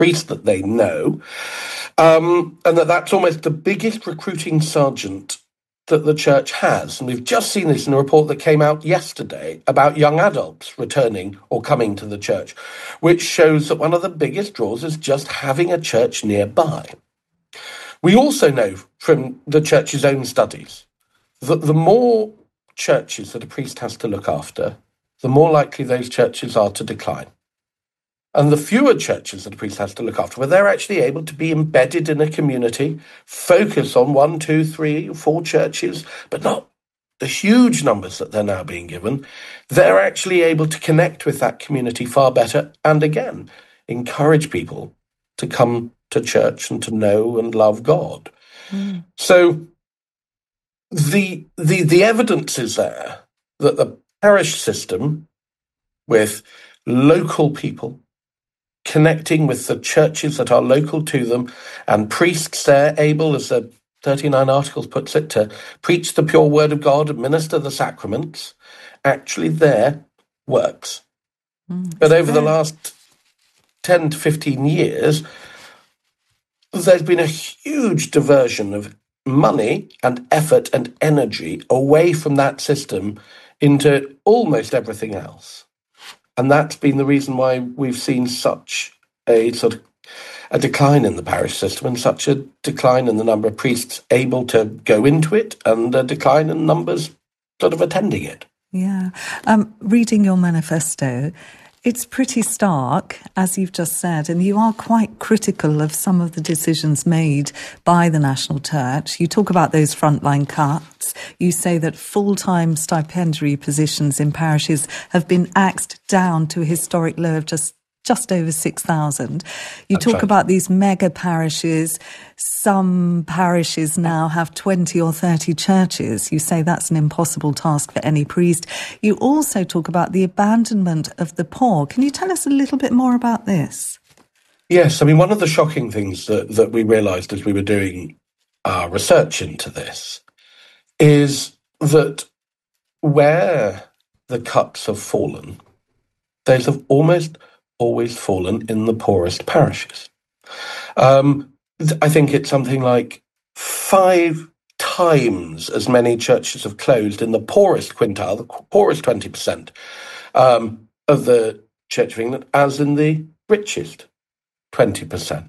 priest that they know, and that's almost the biggest recruiting sergeant that the church has. And we've just seen this in a report that came out yesterday about young adults returning or coming to the church, which shows that one of the biggest draws is just having a church nearby. We also know from the church's own studies that the more churches that a priest has to look after, the more likely those churches are to decline. And the fewer churches that a priest has to look after, where they're actually able to be embedded in a community, focus on 1, 2, 3, 4 churches, but not the huge numbers that they're now being given, they're actually able to connect with that community far better and, again, encourage people to come to church and to know and love God. Mm. So the evidence is there that the parish system, with local people connecting with the churches that are local to them, and priests there able, as the 39 Articles puts it, to preach the pure word of God, administer the sacraments, actually there works. But over the last 10 to 15 years, there's been a huge diversion of money and effort and energy away from that system into almost everything else. And that's been the reason why we've seen such a decline in the parish system and such a decline in the number of priests able to go into it and a decline in numbers attending it. Yeah. Reading your manifesto, it's pretty stark, as you've just said, and you are quite critical of some of the decisions made by the National Church. You talk about those frontline cuts. You say that full-time stipendiary positions in parishes have been axed down to a historic low of just over 6,000. You talk about these mega parishes. Some parishes now have 20 or 30 churches. You say that's an impossible task for any priest. You also talk about the abandonment of the poor. Can you tell us a little bit more about this? Yes, I mean, one of the shocking things that we realised as we were doing our research into this is that where the cuts have fallen, those have almost always fallen in the poorest parishes. I think it's something like 5 times as many churches have closed in the poorest quintile, the poorest 20% of the Church of England, as in the richest 20%.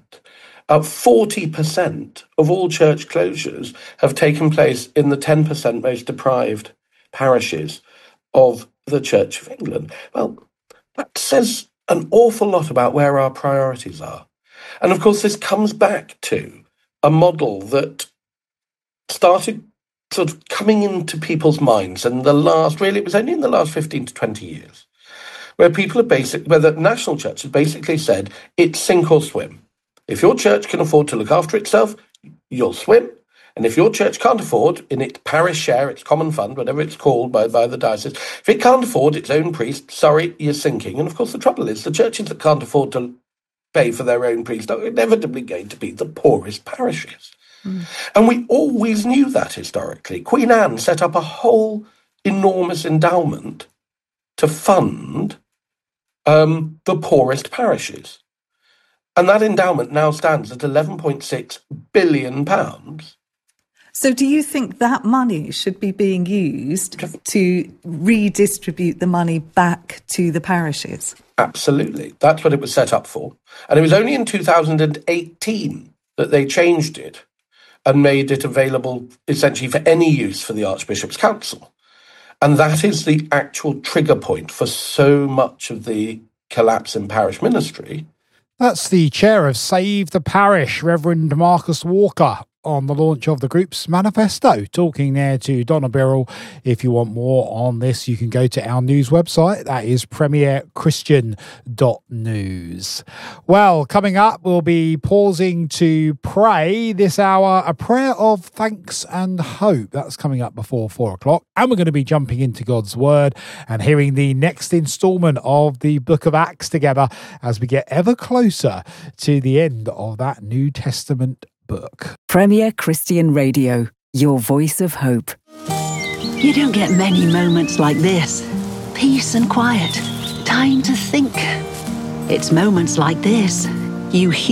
40% of all church closures have taken place in the 10% most deprived parishes of the Church of England. Well, that says an awful lot about where our priorities are. And of course, this comes back to a model that started coming into people's minds in it was only in the last 15 to 20 years, where the National Church has basically said, it's sink or swim. If your church can afford to look after itself, you'll swim. And if your church can't afford, in its parish share, its common fund, whatever it's called by the diocese, if it can't afford its own priest, sorry, you're sinking. And of course, the trouble is, the churches that can't afford to pay for their own priest are inevitably going to be the poorest parishes. Mm. And we always knew that historically. Queen Anne set up a whole enormous endowment to fund the poorest parishes. And that endowment now stands at £11.6 billion. So do you think that money should be being used to redistribute the money back to the parishes? Absolutely. That's what it was set up for. And it was only in 2018 that they changed it and made it available essentially for any use for the Archbishop's Council. And that is the actual trigger point for so much of the collapse in parish ministry. That's the chair of Save the Parish, Reverend Marcus Walker, on the launch of the group's manifesto, talking there to Donna Birrell. If you want more on this, you can go to our news website. That is premierchristian.news. Well, coming up, we'll be pausing to pray this hour, a prayer of thanks and hope. That's coming up before 4 o'clock. And we're going to be jumping into God's Word and hearing the next instalment of the Book of Acts together as we get ever closer to the end of that New Testament book. Premier Christian Radio, your voice of hope. You don't get many moments like this. Peace and quiet. Time to think. It's moments like this You